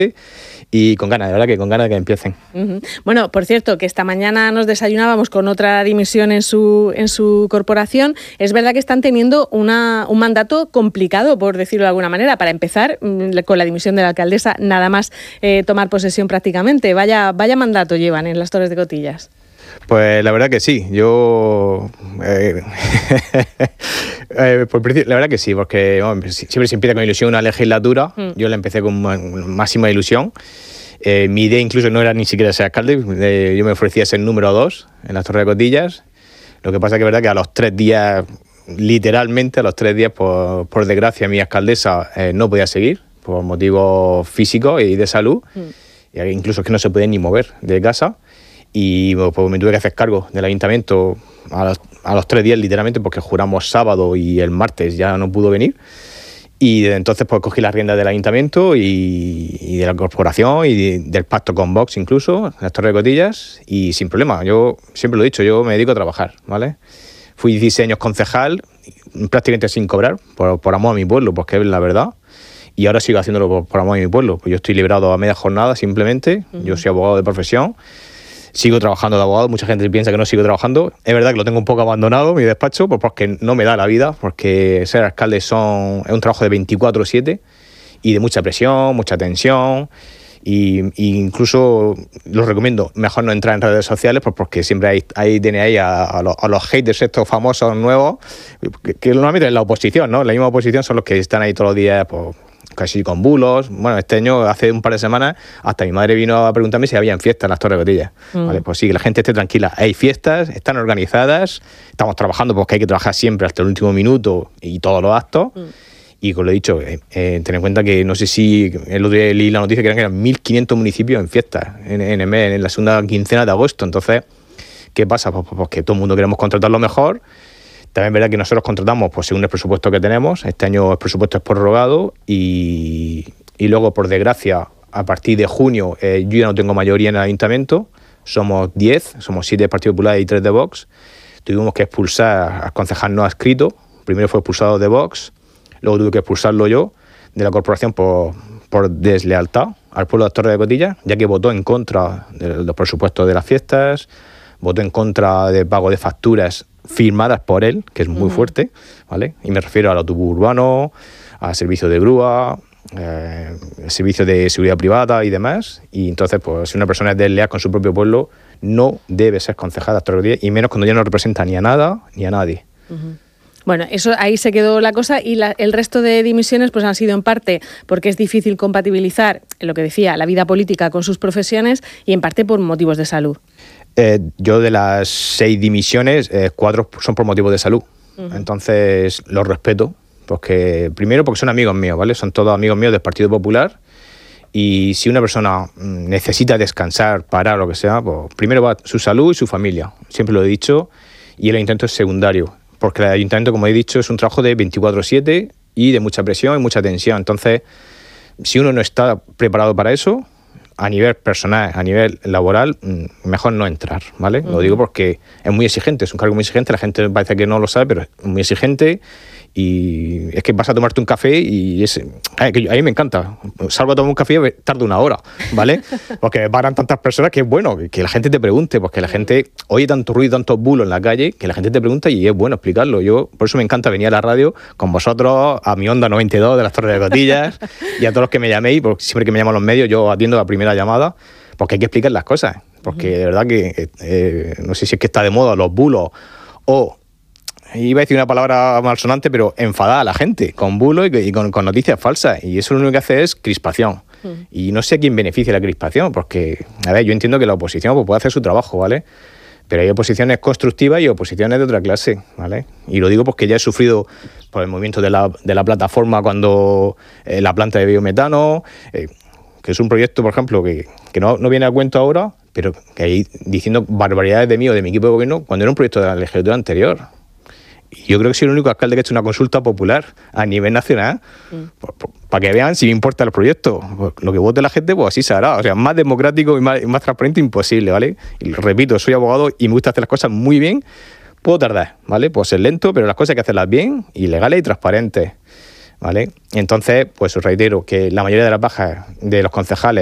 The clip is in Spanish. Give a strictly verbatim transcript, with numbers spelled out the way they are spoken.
y con ganas, de verdad que con ganas de que empiecen. Uh-huh. Bueno, por cierto, que esta mañana nos desayunábamos con otra dimisión en su en su corporación. Es verdad que están teniendo una, un mandato complicado, por decirlo de alguna manera. Para empezar, con la dimisión de la alcaldesa, nada más eh, tomar posesión prácticamente. Vaya, vaya mandato llevan en las Torres de Cotillas. Pues la verdad que sí, yo eh, eh, por principio, la verdad que sí, porque hombre, siempre se empieza con ilusión una legislatura, mm. yo la empecé con máxima ilusión, eh, mi idea incluso no era ni siquiera ser alcalde, eh, yo me ofrecía ser número dos en las Torres de Cotillas, lo que pasa que es verdad que a los tres días, literalmente a los tres días, por, por desgracia mi alcaldesa eh, no podía seguir, por motivos físicos y de salud, mm. e incluso es que no se podía ni mover de casa. Y pues, me tuve que hacer cargo del ayuntamiento a los, a los tres días literalmente porque juramos sábado y el martes ya no pudo venir y desde entonces pues cogí las riendas del ayuntamiento y, y de la corporación y de, del pacto con Vox incluso, en las Torres de Cotillas y sin problema, yo siempre lo he dicho, yo me dedico a trabajar, ¿vale? Fui dieciséis años concejal prácticamente sin cobrar por, por amor a mi pueblo, porque es la verdad. Y ahora sigo haciéndolo por, por amor a mi pueblo, pues yo estoy librado a media jornada simplemente, uh-huh. yo soy abogado de profesión. Sigo trabajando de abogado, mucha gente piensa que no sigo trabajando. Es verdad que lo tengo un poco abandonado, mi despacho, pues porque no me da la vida, porque ser alcalde son, es un trabajo de veinticuatro siete y de mucha presión, mucha tensión. Y, y incluso los recomiendo mejor no entrar en redes sociales pues porque siempre hay, hay tiene ahí a, a, los, a los haters estos famosos nuevos que, que normalmente en la oposición, ¿no? La misma oposición son los que están ahí todos los días pues, casi con bulos. Bueno, este año, hace un par de semanas, hasta mi madre vino a preguntarme si habían fiestas en las Torres de Cotillas. Mm. Vale, pues sí, que la gente esté tranquila. Hay fiestas, están organizadas, estamos trabajando porque hay que trabajar siempre hasta el último minuto y todos los actos. Mm. Y como lo he dicho, eh, eh, ten en cuenta que no sé si el otro día leí la noticia que eran, que eran mil quinientos municipios en fiestas en, en el mes, en la segunda quincena de agosto. Entonces, ¿qué pasa? Pues, pues que todo el mundo queremos contratar lo mejor. También es verdad que nosotros contratamos pues, según el presupuesto que tenemos. Este año el presupuesto es prorrogado y, y luego, por desgracia, a partir de junio eh, yo ya no tengo mayoría en el ayuntamiento. Somos diez, somos siete del Partido Popular y tres de Vox. Tuvimos que expulsar al concejal no adscrito. Primero fue expulsado de Vox, luego tuve que expulsarlo yo de la corporación por, por deslealtad al pueblo de las Torres de Cotillas, ya que votó en contra de los presupuestos de las fiestas, votó en contra de pago de facturas firmadas por él, que es muy uh-huh. fuerte, ¿vale? Y me refiero al autobús urbano, al servicio de grúa, eh, servicio de seguridad privada y demás. Y entonces, pues, si una persona es desleal con su propio pueblo, no debe ser concejal de las Torres de Cotillas, y menos cuando ya no representa ni a nada ni a nadie. Uh-huh. Bueno, eso ahí se quedó la cosa y la, el resto de dimisiones pues han sido en parte porque es difícil compatibilizar, lo que decía, la vida política con sus profesiones y en parte por motivos de salud. Eh, yo de las seis dimisiones, eh, cuatro son por motivos de salud. Uh-huh. Entonces los respeto, porque primero porque son amigos míos, ¿vale? Son todos amigos míos del Partido Popular y si una persona necesita descansar, parar, lo que sea, pues primero va su salud y su familia. Siempre lo he dicho y el ayuntamiento es secundario, porque el ayuntamiento, como he dicho, es un trabajo de veinticuatro siete y de mucha presión y mucha tensión. Entonces, si uno no está preparado para eso, a nivel personal, a nivel laboral, mejor no entrar, ¿vale? Uh-huh. Lo digo porque es muy exigente, es un cargo muy exigente, la gente parece que no lo sabe, pero es muy exigente y es que vas a tomarte un café y es, a mí me encanta, salgo a tomar un café y tardo una hora, ¿vale? Porque paran tantas personas que es bueno que la gente te pregunte, porque la gente oye tanto ruido, tantos bulos en la calle, que la gente te pregunta y es bueno explicarlo. Yo, por eso me encanta venir a la radio con vosotros, a mi Onda noventa y dos de las Torres de Cotillas y a todos los que me llaméis, porque siempre que me llaman los medios yo atiendo la primera llamada, porque hay que explicar las cosas, porque de verdad que eh, no sé si es que está de moda los bulos o, iba a decir una palabra malsonante, pero enfadar a la gente con bulos y, y con, con noticias falsas, y eso lo único que hace es crispación. Mm. Y no sé a quién beneficia la crispación, porque, a ver, yo entiendo que la oposición pues, puede hacer su trabajo, ¿vale? Pero hay oposiciones constructivas y oposiciones de otra clase, ¿vale? Y lo digo porque ya he sufrido por el movimiento de la, de la plataforma cuando eh, la planta de biometano, eh, que es un proyecto, por ejemplo, que, que no, no viene a cuento ahora, pero que hay diciendo barbaridades de mí o de mi equipo de gobierno cuando era un proyecto de la legislatura anterior. Y yo creo que soy el único alcalde que ha hecho una consulta popular a nivel nacional, mm. para que vean si me importa el proyecto. Pues lo que vote la gente, pues así se hará. O sea, más democrático y más, más transparente imposible, ¿vale? Y repito, soy abogado y me gusta hacer las cosas muy bien. Puedo tardar, ¿vale? Puedo ser lento, pero las cosas hay que hacerlas bien y legales y transparentes. ¿vale? Entonces, pues os reitero que la mayoría de las bajas de los concejales